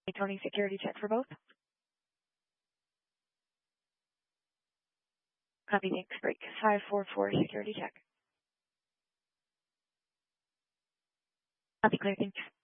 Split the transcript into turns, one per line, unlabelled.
Tony, security check for both. Copy, thanks. Break. 544, security check. Copy, clear, thanks.